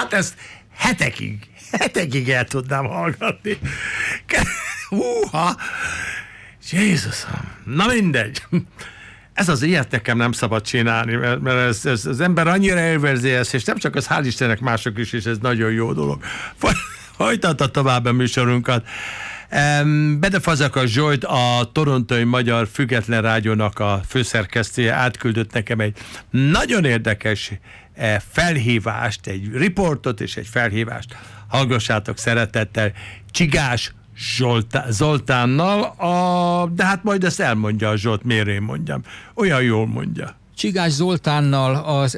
Hát ezt hetekig el tudnám hallgatni. Húha! Jézusom! Na mindegy! Ez az ilyet nekem nem szabad csinálni, mert ez az ember annyira élvezi ezt, és nem csak az, hál' Istennek mások is, és ez nagyon jó dolog. Folytatta tovább a műsorunkat. Bede Fazekas Zsolt, a Torontói Magyar Független Rádiónak a főszerkesztője átküldött nekem egy nagyon érdekes felhívást, egy riportot és egy felhívást. Hallgassátok szeretettel Csigás Zoltánnal, de hát majd ezt elmondja a Zsolt, miért én mondjam. Olyan jól mondja. Csigás Zoltánnal, az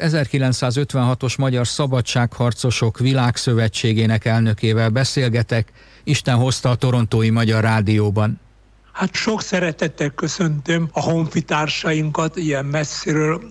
1956-os Magyar Szabadságharcosok Világszövetségének elnökével beszélgetek. Isten hozta a Torontói Magyar Rádióban. Hát sok szeretettel köszöntöm a honfitársainkat ilyen messziről,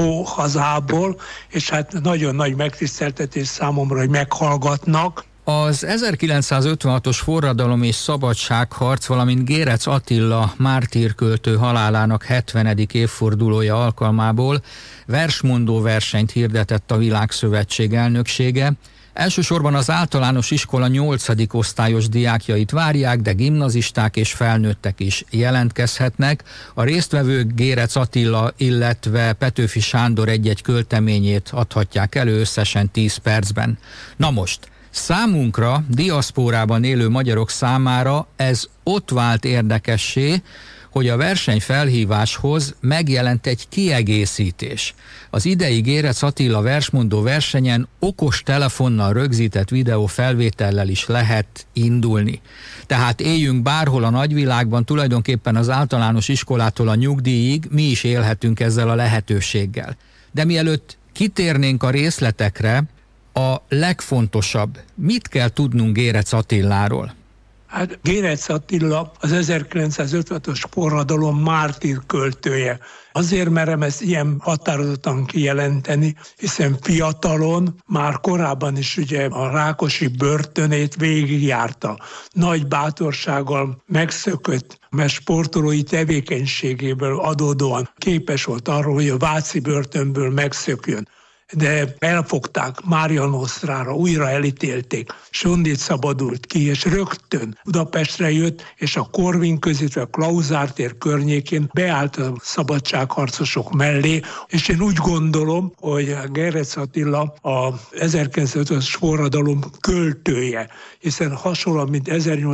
hazából, és hát nagyon nagy megtiszteltetés számomra, hogy meghallgatnak. Az 1956-os forradalom és szabadságharc, valamint Gérec Attila mártírköltő halálának 70. évfordulója alkalmából versmondó versenyt hirdetett a Világszövetség elnöksége. Elsősorban az általános iskola 8. osztályos diákjait várják, de gimnazisták és felnőttek is jelentkezhetnek. A résztvevők Gérec Attila, illetve Petőfi Sándor egy-egy költeményét adhatják elő összesen 10 percben. Na most, számunkra, diaszpórában élő magyarok számára ez ott vált érdekessé, hogy a versenyfelhíváshoz megjelent egy kiegészítés. Az idei Gérec Attila versmondó versenyen okos telefonnal rögzített videófelvétellel is lehet indulni. Tehát éljünk bárhol a nagyvilágban, tulajdonképpen az általános iskolától a nyugdíjig mi is élhetünk ezzel a lehetőséggel. De mielőtt kitérnénk a részletekre, a legfontosabb, mit kell tudnunk Gérec Attiláról? Hát Gérec Attila az 1956-os forradalom mártírköltője. Azért merem ezt ilyen határozottan kijelenteni, hiszen fiatalon, már korábban is ugye a Rákosi börtönét végigjárta. Nagy bátorsággal megszökött, mert sportolói tevékenységéből adódóan képes volt arra, hogy a váci börtönből megszökjön. De elfogták Mária Nostrára, újra elítélték, és onnét szabadult ki, és rögtön Budapestre jött, és a Korvin között, a Klauzár tér környékén beállt a szabadságharcosok mellé, és én úgy gondolom, hogy Gérec Attila a 1950-es forradalom költője, hiszen hasonlóan, mint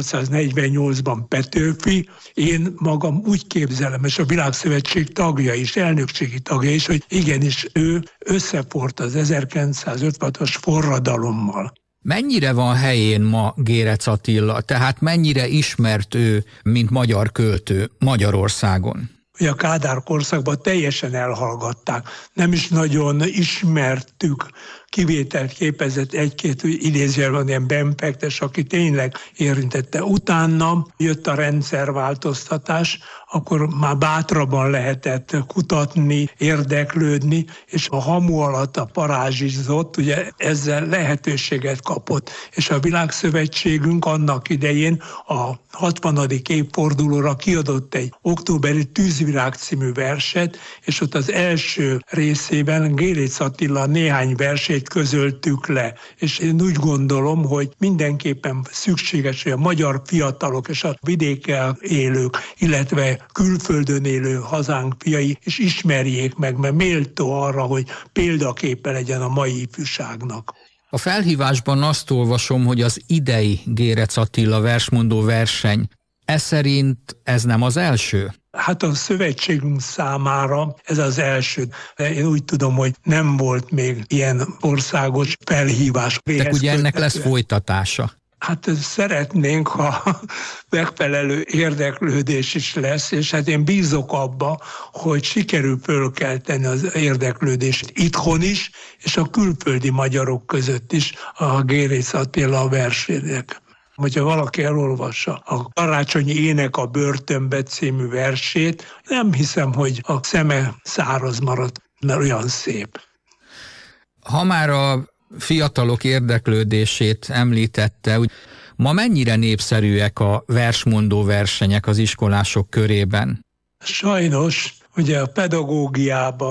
1848-ban Petőfi, én magam úgy képzelem, és a Világszövetség tagja is, elnökségi tagja is, hogy igenis ő összefort az 1956-os forradalommal. Mennyire van helyén ma Gérec Attila, tehát mennyire ismert ő, mint magyar költő Magyarországon? A Kádár korszakban teljesen elhallgatták. Nem is nagyon ismertük, kivételt képezett egy-két idézőjelben ilyen bempektes, aki tényleg érintette. Utána jött a rendszerváltoztatás, akkor már bátrabban lehetett kutatni, érdeklődni, és a hamu alatt a parázsizott, ugye ezzel lehetőséget kapott. És a Világszövetségünk annak idején a 60. évfordulóra kiadott egy októberi Tűzvirág című verset, és ott az első részében Gérec Attila néhány versét közöltük le. És én úgy gondolom, hogy mindenképpen szükséges, hogy a magyar fiatalok és a vidéken élők, illetve külföldön élő hazánk fiai is ismerjék meg, mert méltó arra, hogy példaképe legyen a mai ifjúságnak. A felhívásban azt olvasom, hogy az idei Gérec Attila versmondó verseny, ez szerint ez nem az első? Hát a szövetségünk számára ez az első. Én úgy tudom, hogy nem volt még ilyen országos felhívás. De ugye ennek lesz folytatása? Hát szeretnénk, ha megfelelő érdeklődés is lesz, és hát én bízok abba, hogy sikerül fölkelteni az érdeklődést itthon is, és a külföldi magyarok között is a Gérec Attila versének. Hogyha valaki elolvassa a Karácsonyi ének a börtönbe című versét, nem hiszem, hogy a szeme száraz maradt, mert olyan szép. Ha már a fiatalok érdeklődését említette, hogy ma mennyire népszerűek a versmondó versenyek az iskolások körében? Sajnos, ugye a pedagógiában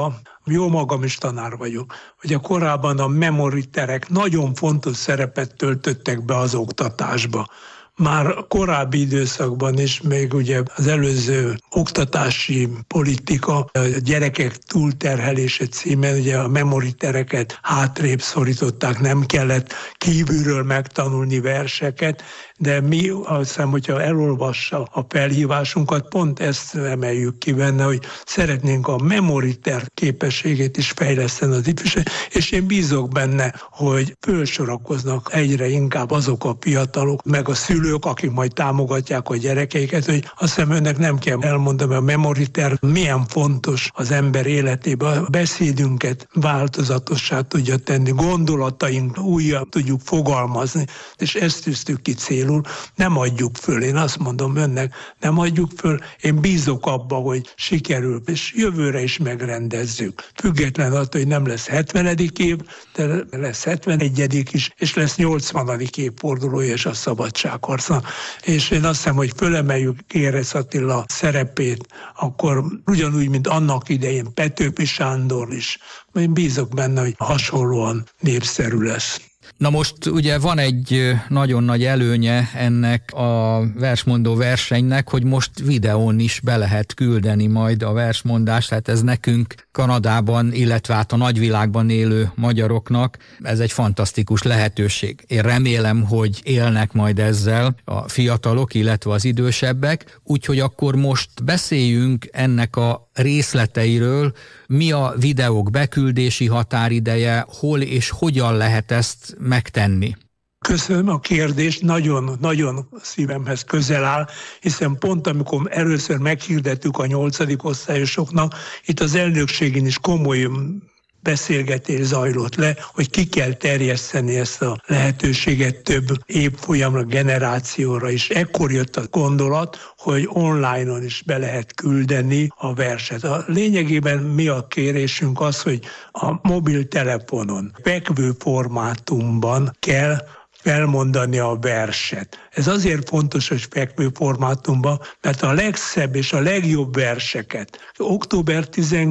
jó magam is tanár vagyok, hogy a korábban a memoriterek nagyon fontos szerepet töltöttek be az oktatásba. Már korábbi időszakban is, még ugye az előző oktatási politika, a gyerekek túlterhelése címen ugye a memoritereket hátrébb szorították, nem kellett kívülről megtanulni verseket, de mi azt hiszem, hogyha elolvassa a felhívásunkat, pont ezt emeljük ki benne, hogy szeretnénk a memoriter képességét is fejleszteni az ifjúság, és én bízok benne, hogy fölsorakoznak egyre inkább azok a fiatalok, meg a szülők, akik majd támogatják a gyerekeiket, hogy azt hiszem önnek nem kell elmondani, a memoriter milyen fontos az ember életében, a beszédünket változatossá tudja tenni, gondolataink újra tudjuk fogalmazni, és ezt tűztük ki célul. Nem adjuk föl, én azt mondom önnek, nem adjuk föl, én bízok abba, hogy sikerül, és jövőre is megrendezzük. Független attól, hogy nem lesz 70. év, de lesz 71. is, és lesz 80. évfordulója és a szabadságharcnak. És én azt hiszem, hogy fölemeljük Gérec Attila szerepét, akkor ugyanúgy, mint annak idején Petőfi Sándor is. Én bízok benne, hogy hasonlóan népszerű lesz. Na most ugye van egy nagyon nagy előnye ennek a versmondó versenynek, hogy most videón is be lehet küldeni majd a versmondást, tehát ez nekünk Kanadában, illetve hát a nagyvilágban élő magyaroknak ez egy fantasztikus lehetőség. Én remélem, hogy élnek majd ezzel a fiatalok, illetve az idősebbek, úgyhogy akkor most beszéljünk ennek a részleteiről, mi a videók beküldési határideje, hol és hogyan lehet ezt megtenni. Köszönöm a kérdést, nagyon szívemhez közel áll, hiszen pont amikor először meghirdettük a 8. osztályosoknak, itt az elnökségén is komoly beszélgetés zajlott le, hogy ki kell terjeszteni ezt a lehetőséget több évfolyamra, generációra is. Ekkor jött a gondolat, hogy online-on is be lehet küldeni a verset. A lényegében mi a kérésünk az, hogy a mobiltelefonon fekvő formátumban kell felmondani a verset. Ez azért fontos, hogy fekvő formátumban, mert a legszebb és a legjobb verseket október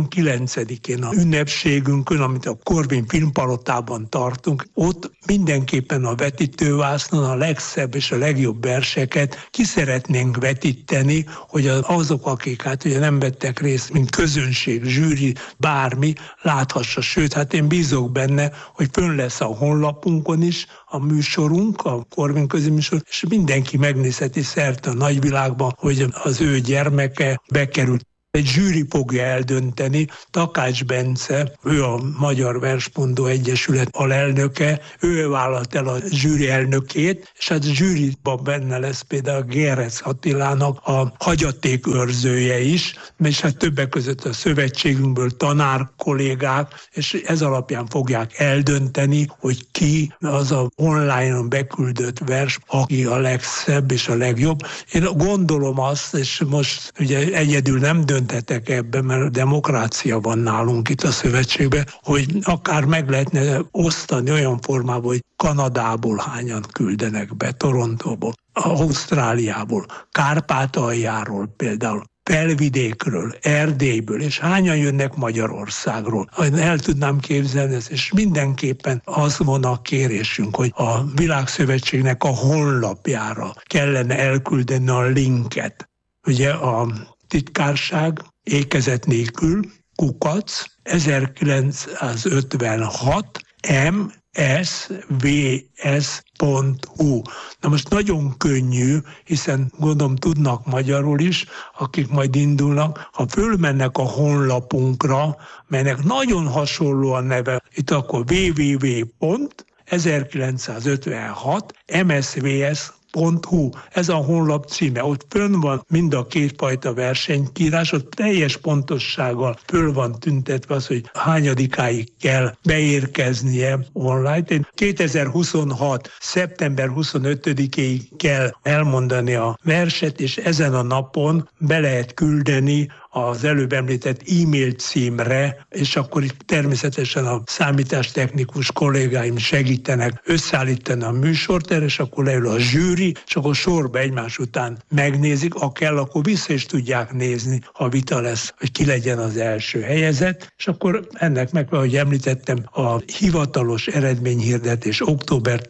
19-én a ünnepségünkön, amit a Corvin Filmpalotában tartunk, ott mindenképpen a vetítővásznon a legszebb és a legjobb verseket ki szeretnénk vetíteni, hogy azok, akik hát ugye nem vettek részt, mint közönség, zsűri, bármi, láthassa. Sőt, hát én bízok benne, hogy fönn lesz a honlapunkon is a műsorunk, a Corvin köziműsor, és mindenki megnézheti szerte a nagyvilágban, hogy az ő gyermeke bekerült. Egy zsűri fogja eldönteni, Takács Bence, ő a Magyar Versmondó Egyesület alelnöke, ő vállalt el a zsűri elnökét, és hát a zsűriban benne lesz például Gérec Attilának a hagyatékőrzője is, és hát többek között a szövetségünkből tanár kollégák, és ez alapján fogják eldönteni, hogy ki az a online-on beküldött vers, aki a legszebb és a legjobb. Én gondolom azt, és most ugye egyedül nem dönthetek ebben, mert demokrácia van nálunk itt a szövetségben, hogy akár meg lehetne osztani olyan formában, hogy Kanadából hányan küldenek be, Torontóból, Ausztráliából, Kárpátaljáról például, Felvidékről, Erdélyből, és hányan jönnek Magyarországról. El tudnám képzelni ezt, és mindenképpen az van a kérésünk, hogy a Világszövetségnek a honlapjára kellene elküldeni a linket. Ugye a titkárság ékezet nélkül @1956 msvs.hu. Na most nagyon könnyű, hiszen gondolom tudnak magyarul is, akik majd indulnak, ha fölmennek a honlapunkra, melynek nagyon hasonló a neve, itt akkor www.1956 msvs.hu. Ez a honlap címe. Ott fönn van mind a kétfajta versenykírás, ott teljes pontossággal föl van tüntetve az, hogy hányadikáig kell beérkeznie online. 2026. szeptember 25-ig kell elmondani a verset, és ezen a napon be lehet küldeni az előbb említett e-mail címre, és akkor itt természetesen a számítástechnikus kollégáim segítenek összeállítani a műsort erre, és akkor leül a zsűri, és akkor sorba egymás után megnézik, ha kell, akkor vissza is tudják nézni, ha vita lesz, hogy ki legyen az első helyezett, és akkor ennek meg, ahogy említettem, a hivatalos eredményhirdetés október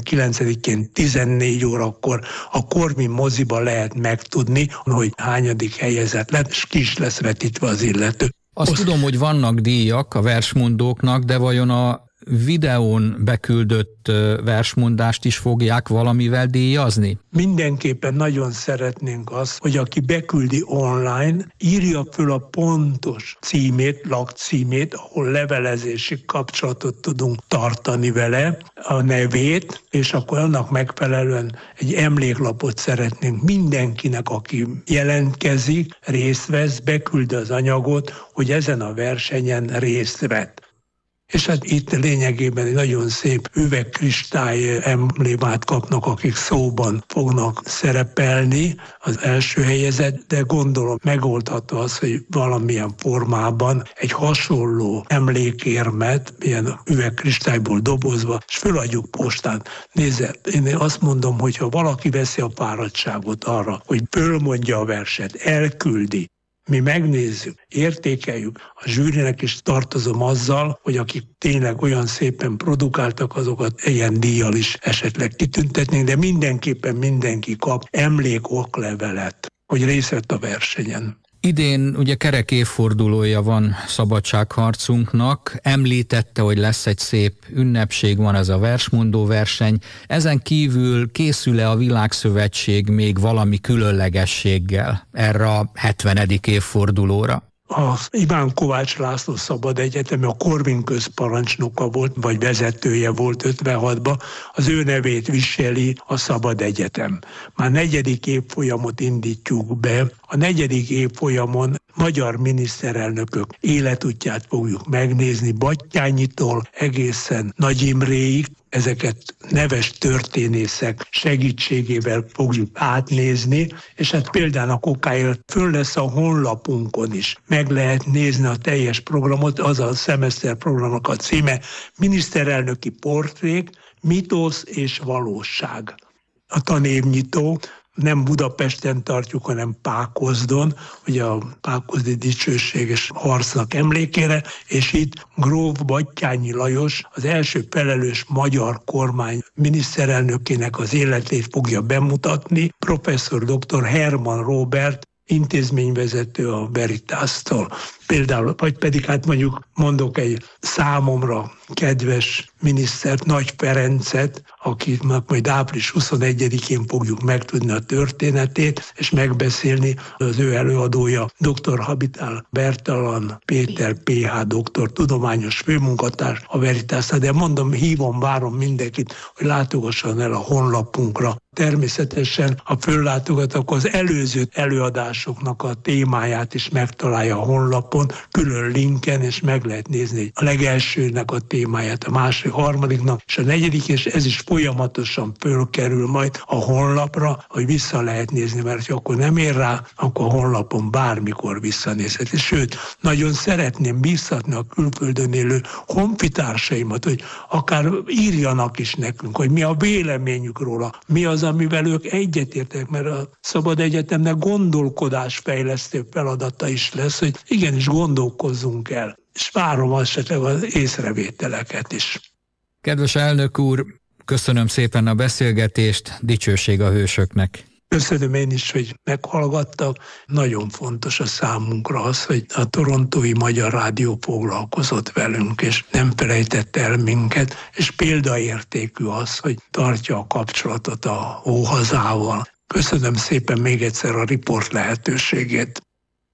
19-én 14 órakor a Korvin moziba lehet megtudni, hogy hányadik helyezett lett, és ki is lesz vetítve az illető. Azt tudom, hogy vannak díjak a versmondóknak, de vajon a videón beküldött versmondást is fogják valamivel díjazni? Mindenképpen nagyon szeretnénk azt, hogy aki beküldi online, írja föl a pontos címét, lakcímét, ahol levelezési kapcsolatot tudunk tartani vele, a nevét, és akkor annak megfelelően egy emléklapot szeretnénk mindenkinek, aki jelentkezik, részt vesz, beküldi az anyagot, hogy ezen a versenyen részt vett. És hát itt lényegében egy nagyon szép üvegkristály emblémát kapnak, akik szóban fognak szerepelni az első helyezet, de gondolom megoldható az, hogy valamilyen formában egy hasonló emlékérmet, ilyen üvegkristályból dobozva, és föladjuk postán. Nézze, én azt mondom, hogy ha valaki veszi a fáradtságot arra, hogy fölmondja a verset, elküldi, mi megnézzük, értékeljük, a zsűrinek is tartozom azzal, hogy akik tényleg olyan szépen produkáltak, azokat ilyen díjjal is esetleg kitüntetnénk, de mindenképpen mindenki kap emlékoklevelet, hogy részt vett a versenyen. Idén ugye kerek évfordulója van szabadságharcunknak, említette, hogy lesz egy szép ünnepség, van ez a versmondó verseny. Ezen kívül készül-e a Világszövetség még valami különlegességgel erre a 70. évfordulóra? Az Iván Kovács László Szabad Egyetemi, a Korvin közparancsnoka volt, vagy vezetője volt 56-ban, az ő nevét viseli a Szabad Egyetem. Már 4. évfolyamot indítjuk be, a 4. évfolyamon magyar miniszterelnökök életútját fogjuk megnézni, Batthyányitól egészen Nagy Imréig, ezeket neves történészek segítségével fogjuk átnézni, és hát példának okáért föl lesz a honlapunkon is. Meg lehet nézni a teljes programot, az a szemeszterprogramnak a címe, miniszterelnöki portrék, mitosz és valóság. A tanévnyitó nem Budapesten tartjuk, hanem Pákozdon, ugye a pákozdi dicsőséges harcnak emlékére, és itt gróf Batthyányi Lajos, az első felelős magyar kormány miniszterelnökének az életét fogja bemutatni, professzor dr. Herman Róbert, intézményvezető a Veritástól. Például, vagy pedig hát mondok egy számomra kedves minisztert, Nagy Ferencet, akinek majd április 21-én fogjuk megtudni a történetét, és megbeszélni. Az ő előadója dr. Habitál Bertalan Péter, PH doktor, tudományos főmunkatárs a Veritasnál, de mondom, várom mindenkit, hogy látogasson el a honlapunkra. Természetesen, ha föllátogat, akkor az előző előadásoknak a témáját is megtalálja a honlapon, külön linken, és meg lehet nézni a legelsőnek a témáját, a második, harmadiknak, és a negyedik, és ez is folyamatosan fölkerül majd a honlapra, hogy vissza lehet nézni, mert ha akkor nem ér rá, akkor a honlapon bármikor visszanézhet. Sőt, nagyon szeretném bíztatni a külföldön élő honfitársaimat, hogy akár írjanak is nekünk, hogy mi a véleményük róla, mi az, amivel ők egyetértek, mert a Szabad Egyetemnek gondolkodásfejlesztő feladata is lesz, hogy igenis gondolkozzunk el, és várom esetleg az észrevételeket is. Kedves elnök úr, köszönöm szépen a beszélgetést, dicsőség a hősöknek. Köszönöm én is, hogy meghallgattak. Nagyon fontos a számunkra az, hogy a Torontói Magyar Rádió foglalkozott velünk, és nem felejtett el minket, és példaértékű az, hogy tartja a kapcsolatot a óhazával. Köszönöm szépen még egyszer a riport lehetőségét.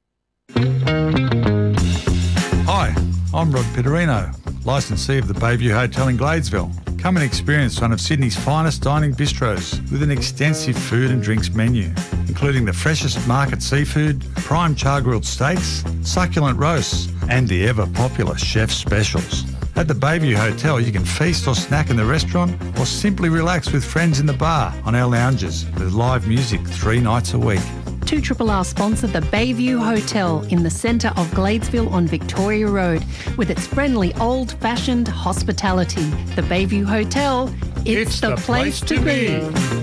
Hi, I'm Rod Pitterino, licensee of the Bayview Hotel in Gladesville. Come and experience one of Sydney's finest dining bistros with an extensive food and drinks menu, including the freshest market seafood, prime char-grilled steaks, succulent roasts, and the ever-popular chef's specials. At the Bayview Hotel, you can feast or snack in the restaurant or simply relax with friends in the bar on our lounges with live music 3 nights a week. 2RRR sponsor the Bayview Hotel in the centre of Gladesville on Victoria Road with its friendly old-fashioned hospitality. The Bayview Hotel, it's the place to be.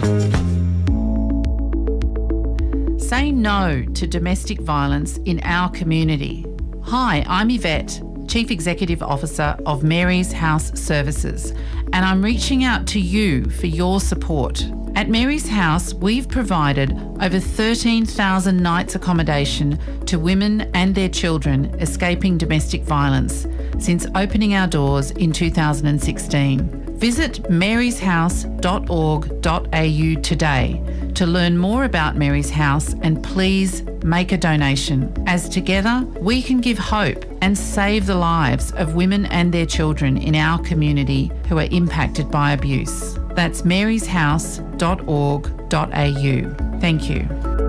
Say no to domestic violence in our community. Hi, I'm Yvette, Chief Executive Officer of Mary's House Services, and I'm reaching out to you for your support. At Mary's House, we've provided over 13,000 nights accommodation to women and their children escaping domestic violence since opening our doors in 2016. Visit maryshouse.org.au today to learn more about Mary's House, and please make a donation, as together we can give hope and save the lives of women and their children in our community who are impacted by abuse. That's maryshouse.org.au. Thank you.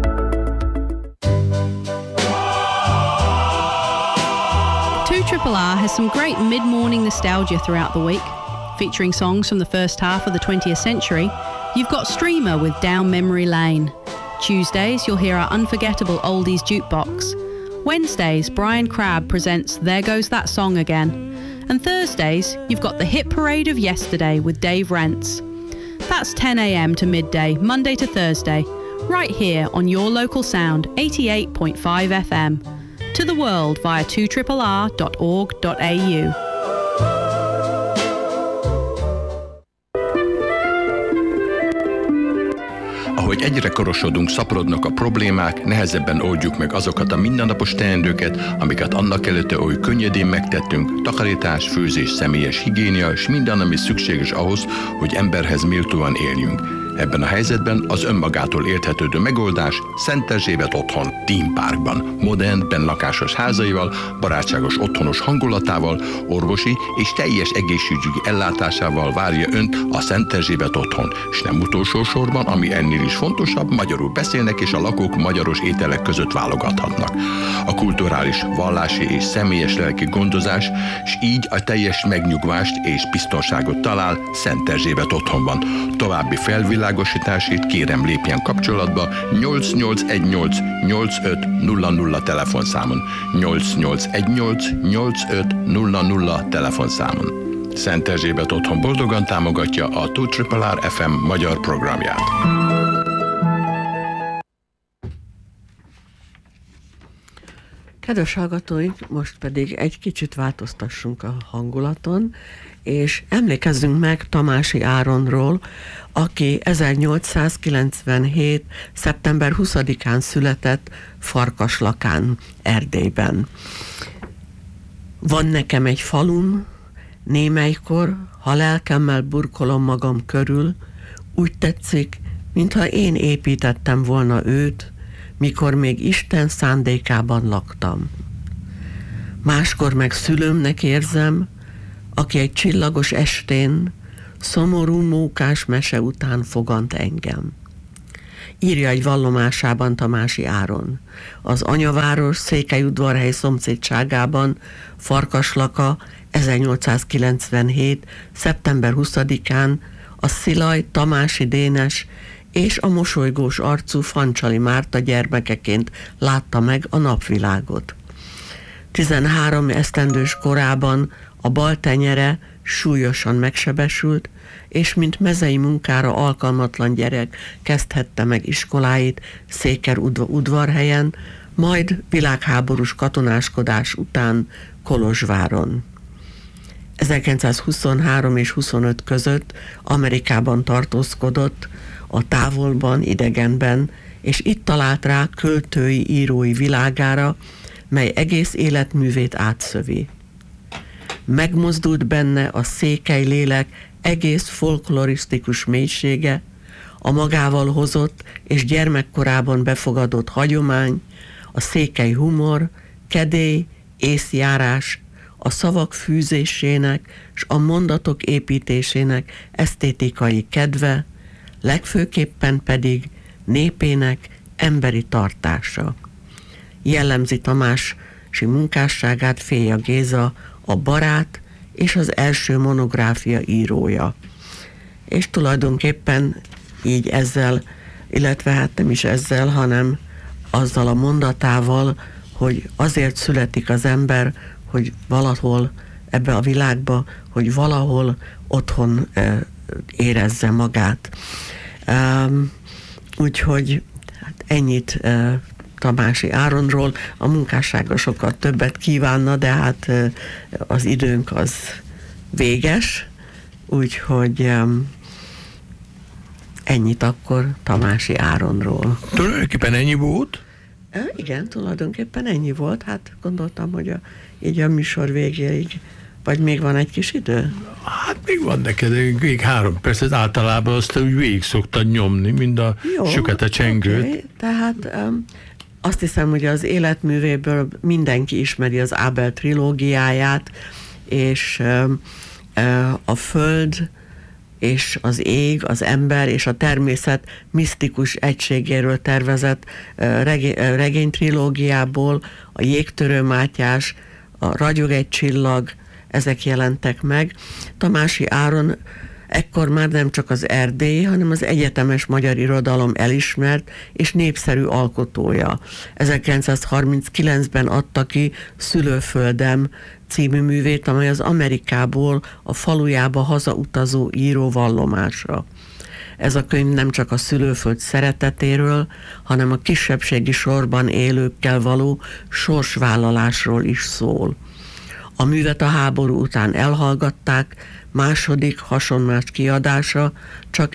RRR has some great mid-morning nostalgia throughout the week. Featuring songs from the first half of the 20th century, you've got Streamer with Down Memory Lane. Tuesdays, you'll hear our unforgettable oldies jukebox. Wednesdays, Brian Crabb presents There Goes That Song Again. And Thursdays, you've got the hit parade of yesterday with Dave Rents. That's 10 a.m. to midday, Monday to Thursday, right here on your local sound, 88.5 FM. To the world via 2RRR.org.au. Ahogy egyre korosodunk, szaporodnak a problémák, nehezebben oldjuk meg azokat a mindennapos teendőket, amiket annak előtte oly könnyedén megtettünk, takarítás, főzés, személyes higiénia és minden, ami szükséges ahhoz, hogy emberhez méltóan éljünk. Ebben a helyzetben az önmagától érthetődő megoldás Szent Erzsébet otthon, Theme Parkban, modern, bennlakásos házaival, barátságos otthonos hangulatával, orvosi és teljes egészségügyi ellátásával várja önt a Szent Erzsébet otthon, és nem utolsó sorban, ami ennél is fontosabb, magyarul beszélnek és a lakók magyaros ételek között válogathatnak. A kulturális, vallási és személyes lelki gondozás, és így a teljes megnyugvást és biztonságot talál Szent Erzsébet otthonban. További felvilágosításért kérem lépjen kapcsolatba 8818 8500 telefonszámon, 8818 8500 telefonszámon. Szent Erzsébet otthon boldogan támogatja a 2RRR FM magyar programját. Kedves hallgatóink, most pedig egy kicsit változtassunk a hangulaton, és emlékezzünk meg Tamási Áronról, aki 1897. szeptember 20-án született Farkaslakán, Erdélyben. Van nekem egy falum, némelykor, ha lelkemmel burkolom magam körül, úgy tetszik, mintha én építettem volna őt, mikor még Isten szándékában laktam. Máskor meg szülőmnek érzem, aki egy csillagos estén, szomorú mókás mese után fogant engem. Írja egy vallomásában Tamási Áron. Az anyaváros Székelyudvarhely szomszédságában Farkaslaka 1897. szeptember 20-án a Szilaj Tamási Dénes és a mosolygós arcú Fancsali Márta gyermekeként látta meg a napvilágot. 13 esztendős korában a bal tenyere súlyosan megsebesült, és mint mezei munkára alkalmatlan gyerek kezdhette meg iskoláit Székelyudvarhelyen, majd világháborús katonáskodás után Kolozsváron. 1923 és 25 között Amerikában tartózkodott, a távolban, idegenben, és itt talált rá költői, írói világára, mely egész életművét átszövi. Megmozdult benne a székely lélek egész folklorisztikus mélysége, a magával hozott és gyermekkorában befogadott hagyomány, a székely humor, kedély, észjárás, a szavak fűzésének és a mondatok építésének esztétikai kedve, legfőképpen pedig népének emberi tartása. Jellemzi Tamási munkásságát Féja Géza, a barát és az első monográfia írója. És tulajdonképpen így ezzel, illetve hát nem is ezzel, hanem azzal a mondatával, hogy azért születik az ember, hogy valahol ebbe a világba, hogy valahol otthon érezze magát. Úgyhogy hát ennyit Tamási Áronról. A munkássága sokkal többet kívánna, de hát az időnk az véges, úgyhogy ennyit akkor Tamási Áronról. Tulajdonképpen ennyi volt? Igen, tulajdonképpen ennyi volt. Hát gondoltam, hogy így a műsor végéig. Vagy még van egy kis idő? Hát még van neked, még 3 percet, általában azt úgy végig szoktad nyomni, mind a sükete csengőt. Okay. Tehát azt hiszem, hogy az életművéből mindenki ismeri az Ábel trilógiáját, és a Föld és az ég, az ember és a természet misztikus egységéről tervezett regénytrilógiából a Jégtörő Mátyás, a Ragyog egy csillag, ezek jelentek meg. Tamási Áron ekkor már nem csak az erdélyi, hanem az egyetemes magyar irodalom elismert és népszerű alkotója. 1939-ben adta ki Szülőföldem című művét, amely az Amerikából a falujába hazautazó író vallomása. Ez a könyv nem csak a szülőföld szeretetéről, hanem a kisebbségi sorban élőkkel való sorsvállalásról is szól. A művet a háború után elhallgatták, második hasonlás kiadása csak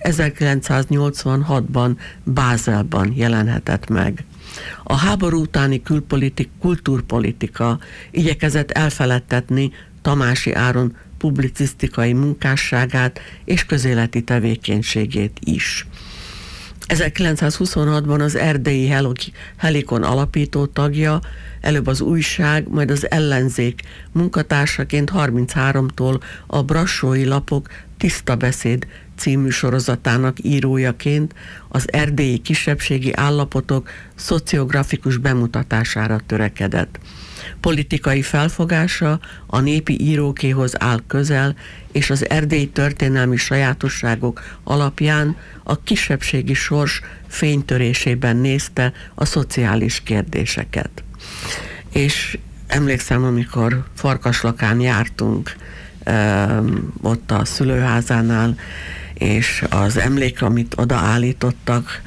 1986-ban Bázelban jelenhetett meg. A háború utáni kultúrpolitika igyekezett elfeledtetni Tamási Áron publicisztikai munkásságát és közéleti tevékenységét is. 1926-ban az erdélyi Helikon alapító tagja, előbb az újság, majd az ellenzék munkatársaként 33-tól a Brassói Lapok Tiszta Beszéd című sorozatának írójaként az erdélyi kisebbségi állapotok szociografikus bemutatására törekedett. Politikai felfogása a népi írókéhoz áll közel, és az erdélyi történelmi sajátosságok alapján a kisebbségi sors fénytörésében nézte a szociális kérdéseket. És emlékszem, amikor Farkaslakán jártunk ott a szülőházánál, és az emlék, amit odaállítottak,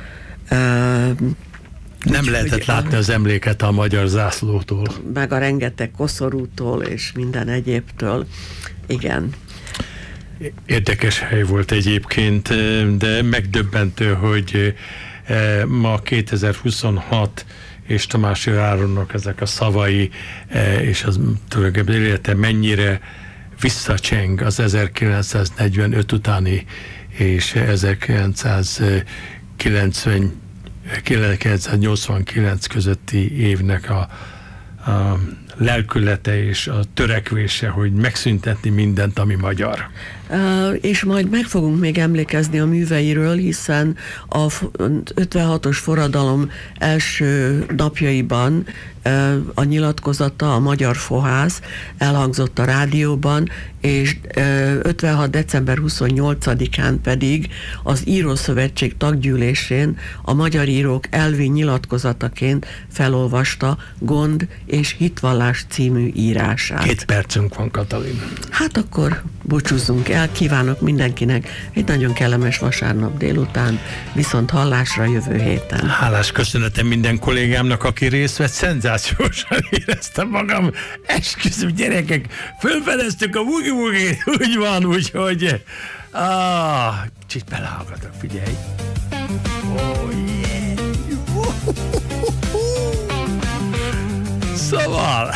nem lehetett látni az emléket a magyar zászlótól. Meg a rengeteg koszorútól és minden egyébtől. Igen. Érdekes hely volt egyébként, de megdöbbentő, hogy ma 2026 és Tamási Áronnak ezek a szavai, és az tulajdonképpen élete mennyire visszacseng az 1945 utáni és 1989 közötti évnek a lelkülete és a törekvése, hogy megszüntetni mindent, ami magyar. És majd meg fogunk még emlékezni a műveiről, hiszen a 56-os forradalom első napjaiban a nyilatkozata, a Magyar Fohász elhangzott a rádióban, és 56. december 28-án pedig az Írószövetség taggyűlésén a magyar írók elvi nyilatkozataként felolvasta Gond és hitvallás című írását. 2 percünk van, Katalin. Hát akkor búcsúzzunk el, kívánok mindenkinek egy nagyon kellemes vasárnap délután, viszont hallásra jövő héten. Hálás köszönetem minden kollégámnak, aki részt vett, szenzációsan éreztem magam, esküszöm gyerekek, fölfedeztük a bugi-bugit, úgy van, úgyhogy kicsit belehallgatok, figyelj. Oh, yeah. Szóval,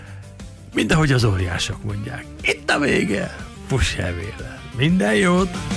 mindahogy az óriások mondják, itt a vége, fuss el véle. Minden jót!